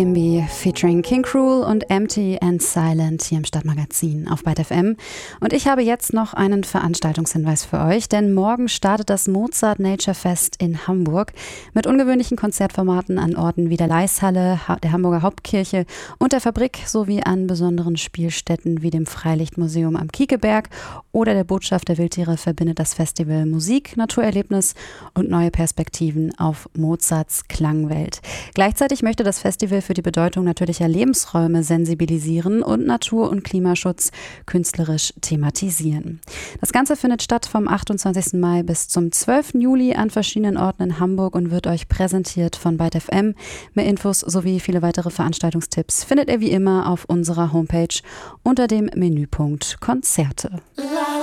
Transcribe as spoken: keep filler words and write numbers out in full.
M B featuring King Cruel und Empty and Silent hier im Stadtmagazin auf Byte F M. Und ich habe jetzt noch einen Veranstaltungshinweis für euch, denn morgen startet das Mozart Nature Fest in Hamburg mit ungewöhnlichen Konzertformaten an Orten wie der Leishalle, der Hamburger Hauptkirche und der Fabrik sowie an besonderen Spielstätten wie dem Freilichtmuseum am Kiekeberg oder der Botschaft der Wildtiere verbindet das Festival Musik, Naturerlebnis und neue Perspektiven auf Mozarts Klangwelt. Gleichzeitig möchte das Festival für die Bedeutung natürlicher Lebensräume sensibilisieren und Natur- und Klimaschutz künstlerisch thematisieren. Das Ganze findet statt vom achtundzwanzigsten Mai bis zum zwölften Juli an verschiedenen Orten in Hamburg und wird euch präsentiert von Byte F M. Mehr Infos sowie viele weitere Veranstaltungstipps findet ihr wie immer auf unserer Homepage unter dem Menüpunkt Konzerte.